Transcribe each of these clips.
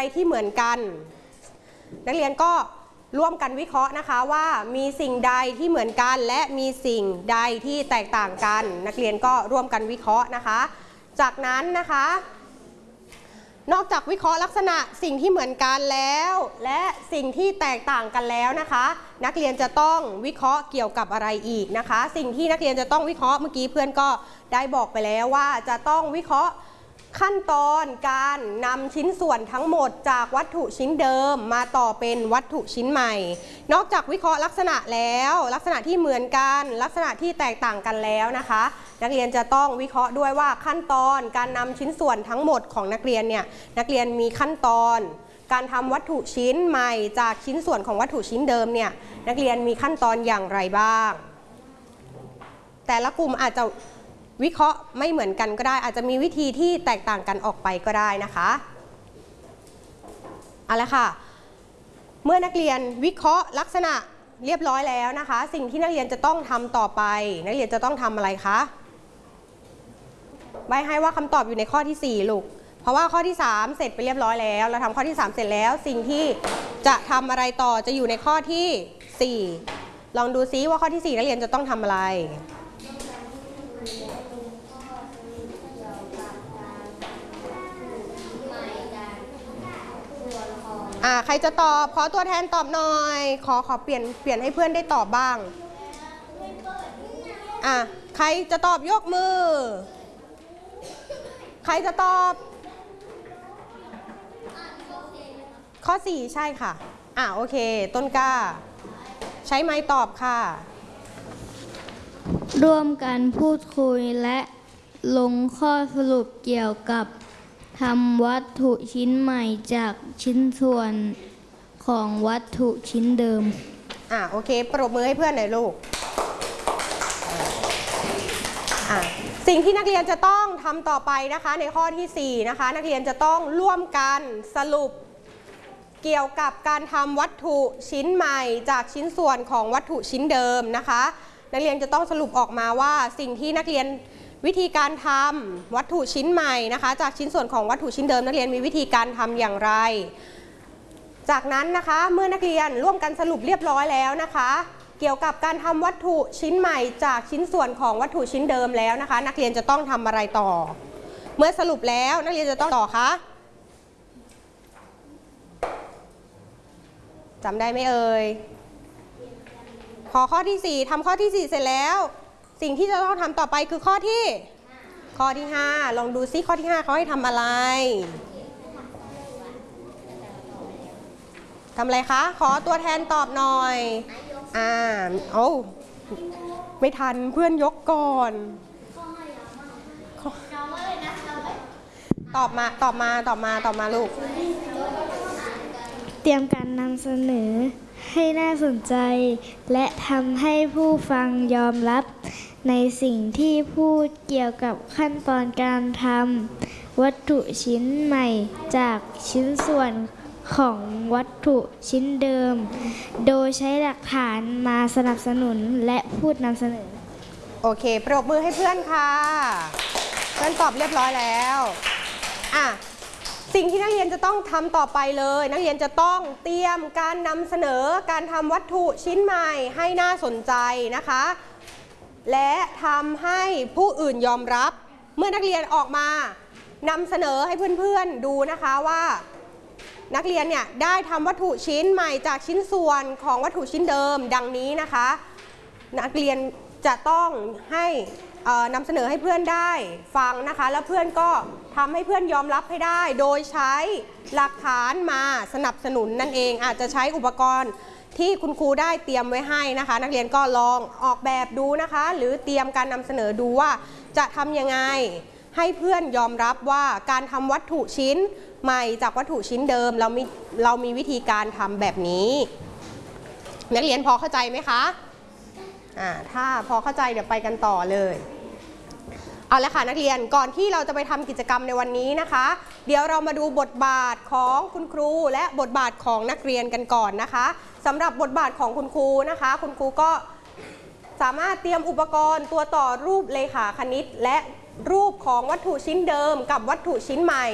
ที่เหมือนกันนักเรียนก็ร่วมกันวิเคราะห์นะคะว่ามีสิ่งใดที่เหมือนกันและมีสิ่งใดที่แตกต่างกันนักเรียนก็ร่วมกันวิเคราะห์นะคะจากนั้นนะคะนอกจากวิเคราะห์ลักษณะสิ่งที่เหมือนกันแล้วและสิ่งที่แตกต่างกันแล้วนะคะนักเรียนจะต้องวิเคราะห์เกี่ยวกับอะไรอีกนะคะสิ่งที่นักเรียนจะต้องวิเคราะห์เมื่อกี้เพื่อนก็ได้บอกไปแล้วว่าจะต้องวิเคราะห์ขั้นตอนการนำชิ้นส่วนทั้งหมดจากวัตถุชิ้นเดิมมาต่อเป็นวัตถุชิ้นใหม่นอกจากวิเคราะห์ลักษณะแล้วลักษณะที่เหมือนกันลักษณะที่แตกต่างกันแล้วนะคะนักเรียนจะต้องวิเคราะห์ด้วยว่าขั้นตอนการนำชิ้นส่วนทั้งหมดของนักเรียนเนี่ยนักเรียนมีขั้นตอนการทำวัตถุชิ้นใหม่จากชิ้นส่วนของวัตถุชิ้นเดิมเนี่ยนักเรียนมีขั้นตอนอย่างไรบ้างแต่ละกลุ่มอาจจะวิเคราะห์ไม่เหมือนกันก็ได้อาจจะมีวิธีที่แตกต่างกันออกไปก็ได้นะคะเอาละค่ะเมื่อนักเรียนวิเคราะห์ลักษณะเรียบร้อยแล้วนะคะสิ่งที่นักเรียนจะต้องทำต่อไปนักเรียนจะต้องทำอะไรคะใบให้ว่าคำตอบอยู่ในข้อที่4ลูกเพราะว่าข้อที่3เสร็จไปเรียบร้อยแล้วเราทำข้อที่3เสร็จแล้วสิ่งที่จะทำอะไรต่อจะอยู่ในข้อที่4ลองดูซิว่าข้อที่4นักเรียนจะต้องทำอะไรใครจะตอบขอตัวแทนตอบหน่อยขอเปลี่ยนให้เพื่อนได้ตอบบ้างใครจะตอบยกมือใครจะตอบข้อ4ใช่ค่ะโอเคต้นกล้าใช้ไม้ตอบค่ะร่วมกันพูดคุยและลงข้อสรุปเกี่ยวกับทำวัตถุชิ้นใหม่จากชิ้นส่วนของวัตถุชิ้นเดิมโอเคปรบมือให้เพื่อนหน่อยลูกสิ่งที่นักเรียนจะต้องทำต่อไปนะคะในข้อที่4นะคะนักเรียนจะต้องร่วมกันสรุปเกี่ยวกับการทำวัตถุชิ้นใหม่จากชิ้นส่วนของวัตถุชิ้นเดิมนะคะนักเรียนจะต้องสรุปออกมาว่าสิ่งที่นักเรียนวิธีการทำวัตถุชิ้นใหม่นะคะจากชิ้นส่วนของวัตถุชิ้นเดิมนักเรียนมีวิธีการทำอย่างไรจากนั้นนะคะเมื่อนักเรียนร่วมกันสรุปเรียบร้อยแล้วนะคะเกี่ยวกับการทำวัตถุชิ้นใหม่จากชิ้นส่วนของวัตถุชิ้นเดิมแล้วนะคะนักเรียนจะต้องทำอะไรต่อเมื่อสรุปแล้วนักเรียนจะต้องต่อคะจำได้ไหมเอ่ยข้อที่4ทำข้อที่4เสร็จแล้วสิ่งที่จะต้องทำต่อไปคือข้อที่5ลองดูซิข้อที่5เขาให้ทำอะไรคะขอตัวแทนตอบหน่อยไม่ทันเพื่อนยกก่อนตอบมาลูกเตรียมการนำเสนอให้น่าสนใจและทำให้ผู้ฟังยอมรับในสิ่งที่พูดเกี่ยวกับขั้นตอนการทำวัตถุชิ้นใหม่จากชิ้นส่วนของวัตถุชิ้นเดิมโดยใช้หลักฐานมาสนับสนุนและพูดนำเสนอโอเคปรบมือให้เพื่อนค่ะเพื่อนตอบเรียบร้อยแล้วสิ่งที่นักเรียนจะต้องทำต่อไปเลยนักเรียนจะต้องเตรียมการนำเสนอการทำวัตถุชิ้นใหม่ให้น่าสนใจนะคะและทำให้ผู้อื่นยอมรับเมื่อนักเรียนออกมานำเสนอให้เพื่อนๆดูนะคะว่านักเรียนเนี่ยได้ทำวัตถุชิ้นใหม่จากชิ้นส่วนของวัตถุชิ้นเดิมดังนี้นะคะนักเรียนจะต้องให้นำเสนอให้เพื่อนได้ฟังนะคะแล้วเพื่อนก็ทำให้เพื่อนยอมรับให้ได้โดยใช้หลักฐานมาสนับสนุนนั่นเองอาจจะใช้อุปกรณ์ที่คุณครูได้เตรียมไว้ให้นะคะนักเรียนก็ลองออกแบบดูนะคะหรือเตรียมการนำเสนอดูว่าจะทำยังไงให้เพื่อนยอมรับว่าการทำวัตถุชิ้นใหม่จากวัตถุชิ้นเดิมเรามีวิธีการทำแบบนี้นักเรียนพอเข้าใจไหมคะถ้าพอเข้าใจเดี๋ยวไปกันต่อเลยเอาละค่ะนักเรียนก่อนที่เราจะไปทำกิจกรรมในวันนี้นะคะเดี๋ยวเรามาดูบทบาทของคุณครูและบทบาทของนักเรียนกันก่อนนะคะสำหรับบทบาทของคุณครูนะคะคุณครูก็สามารถเตรียมอุปกรณ์ตัวต่อรูปเลขาคณิตและรูปของวัตถุชิ้นเดิมกับวัตถุชิ้นใหม่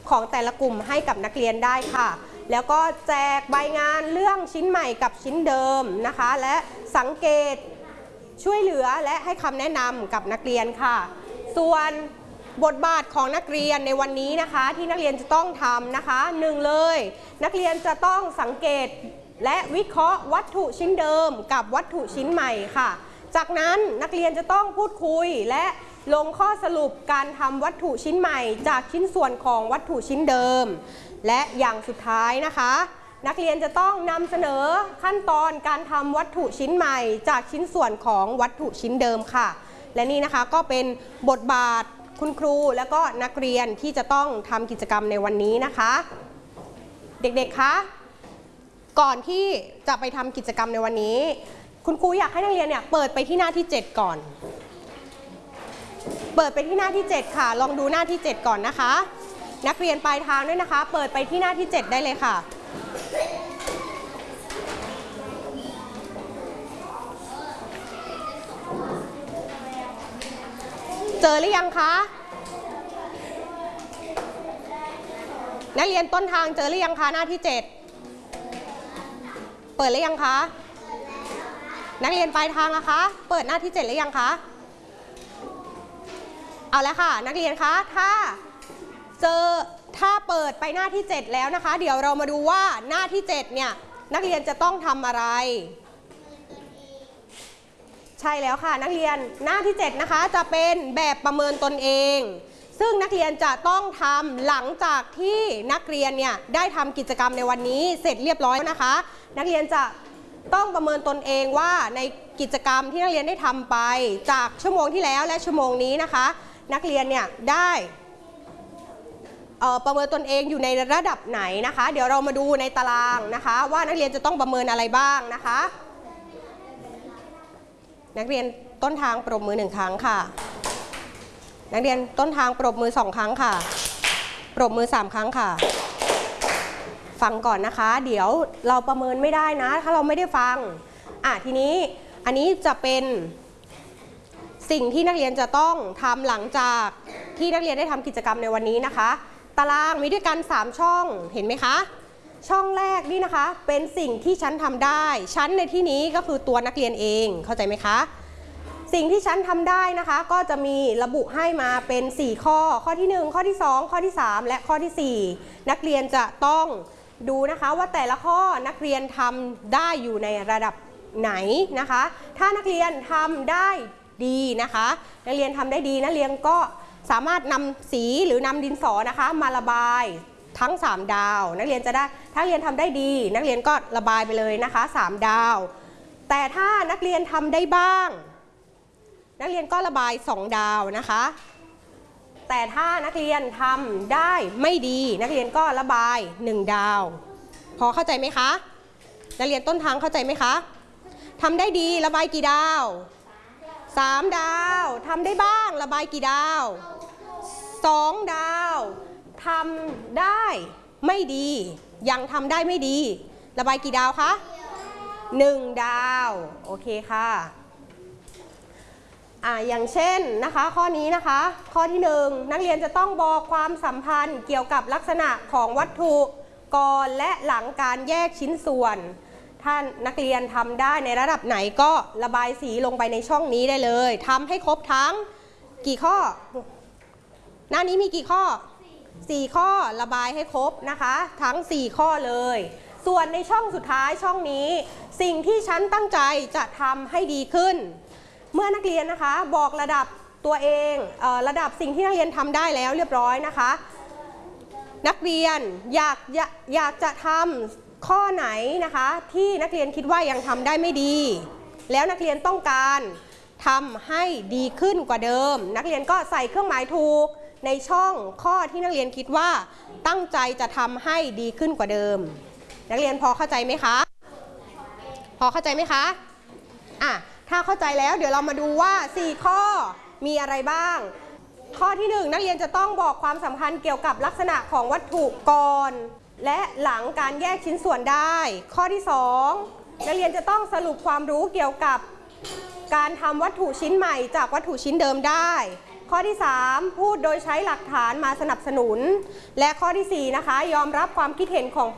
ของแต่ละกลุ่มให้กับนักเรียนได้ค่ะแล้วก็แจกใบงานเรื่องชิ้นใหม่กับชิ้นเดิมนะคะและสังเกตช่วยเหลือและให้คำแนะนำกับนักเรียนค่ะส่วนบทบาทของนักเรียนในวันนี้นะคะที่นักเรียนจะต้องทำนะคะ1เลยนักเรียนจะต้องสังเกตและวิเคราะห์วัตถุชิ้นเดิมกับวัตถุชิ้นใหม่ค่ะจากนั้นนักเรียนจะต้องพูดคุยและลงข้อสรุปการทำวัตถุชิ้นใหม่จากชิ้นส่วนของวัตถุชิ้นเดิมและอย่างสุดท้ายนะคะนักเรียนจะต้องนำเสนอขั้นตอนการทำวัตถุชิ้นใหม่จากชิ้นส่วนของวัตถุชิ้นเดิมค่ะและนี่นะคะก็เป็นบทบาทคุณครูและก็นักเรียนที่จะต้องทำกิจกรรมในวันนี้นะคะเด็กๆคะก่อนที่จะไปทำกิจกรรมในวันนี้คุณครูอยากให้นักเรียนเนี่ยเปิดไปที่หน้าที่7ก่อนเปิดไปที่หน้าที่7ค่ะลองดูหน้าที่7ก่อนนะคะนักเรียนปลายทางด้วยนะคะเปิดไปที่หน้าที่7ได้เลยค่ะเจอหรือยังคะนักเรียนต้นทางเจอหรือยังคะหน้าที่7เปิดหรือยังคะนักเรียนปลายทางนะคะเปิดหน้าที่7หรือยังคะเอาแล้วค่ะนักเรียนคะถ้าเปิดไปหน้าที่7แล้วนะคะเดี๋ยวเรามาดูว่าหน้าที่7เนี่ยนักเรียนจะต้องทำอะไรใช่แล้วค่ะนักเรียนหน้าที่7นะคะจะเป็นแบบประเมินตนเองซึ่งนักเรียนจะต้องทำหลังจากที่นักเรียนเนี่ยได้ทำกิจกรรมในวันนี้เสร็จเรียบร้อยนะคะนักเรียนจะต้องประเมินตนเองว่าในกิจกรรมที่นักเรียนได้ทำไปจากชั่วโมงที่แล้วและชั่วโมงนี้นะคะนักเรียนเนี่ยได้ประเมินตนเองอยู่ในระดับไหนนะคะเดี๋ยวเรามาดูในตารางนะคะว่านักเรียนจะต้องประเมินอะไรบ้างนะคะนักเรียนต้นทางปรบมือ1ครั้งค่ะนักเรียนต้นทางปรบมือ2ครั้งค่ะปรบมือ3ครั้งค่ะฟังก่อนนะคะเดี๋ยวเราประเมินไม่ได้นะถ้าเราไม่ได้ฟังทีนี้อันนี้จะเป็นสิ่งที่นักเรียนจะต้องทำหลังจากที่นักเรียนได้ทำกิจกรรมในวันนี้นะคะตารางมีด้วยกัน3ช่องเห็นไหมคะช่องแรกนี่นะคะเป็นสิ่งที่ฉันทำได้ฉันในที่นี้ก็คือตัวนักเรียนเองเข้าใจไหมคะสิ่งที่ฉันทำได้นะคะก็จะมีระบุให้มาเป็น4ข้อข้อที่1ข้อที่2ข้อที่3และข้อที่4นักเรียนจะต้องดูนะคะว่าแต่ละข้อนักเรียนทำได้อยู่ในระดับไหนนะคะถ้านักเรียนทำได้ดีนะคะนักเรียนทำได้ดีนักเรียนก็สามารถนำสีหรือนำดินสอนะคะมาระบายทั้ง3ดาวนักเรียนจะได้ถ้าเรียนทำได้ดีนักเรียนก็ระบายไปเลยนะคะ3ดาวแต่ถ้านักเรียนทำได้บ้างนักเรียนก็ระบาย2ดาวนะคะแต่ถ้านักเรียนทำได้ไม่ดีนักเรียนก็ระบาย1ดาวพอเข้าใจไหมคะนักเรียนต้นทางเข้าใจไหมคะทำได้ดีระบายกี่ดาว3ดาวทำได้บ้างระบายกี่ดาว2ดาวทำได้ไม่ดียังทำได้ไม่ดีระบายกี่ดาวคะ1ดาวโอเคค่ะอย่างเช่นนะคะข้อนี้นะคะข้อที่1นักเรียนจะต้องบอกความสัมพันธ์เกี่ยวกับลักษณะของวัตถุก่อนและหลังการแยกชิ้นส่วนถ้านักเรียนทำได้ในระดับไหนก็ระบายสีลงไปในช่องนี้ได้เลยทำให้ครบทั้งกี่ข้อหน้านี้มีกี่ข้อ4ข้อระบายให้ครบนะคะทั้ง4ข้อเลยส่วนในช่องสุดท้ายช่องนี้สิ่งที่ฉันตั้งใจจะทำให้ดีขึ้นเมื่อนักเรียนนะคะบอกระดับตัวเองระดับสิ่งที่นักเรียนทำได้แล้วเรียบร้อยนะคะนักเรียนอยากจะทำข้อไหนนะคะที่นักเรียนคิดว่ายังทำได้ไม่ดีแล้วนักเรียนต้องการทำให้ดีขึ้นกว่าเดิมนักเรียนก็ใส่เครื่องหมายถูกในช่องข้อที่นักเรียนคิดว่าตั้งใจจะทำให้ดีขึ้นกว่าเดิมนักเรียนพอเข้าใจไหมคะพอเข้าใจไหมคะถ้าเข้าใจแล้วเดี๋ยวเรามาดูว่า4ข้อมีอะไรบ้างข้อที่1นักเรียนจะต้องบอกความสำคัญเกี่ยวกับลักษณะของวัตถุก่อนและหลังการแยกชิ้นส่วนได้ข้อที่2นักเรียนจะต้องสรุปความรู้เกี่ยวกับการทำวัตถุชิ้นใหม่จากวัตถุชิ้นเดิมได้ข้อที่ 3 พูดโดยใช้หลักฐานมาสนับสนุนและข้อที่ 4 นะคะยอมรับความคิดเห็นของ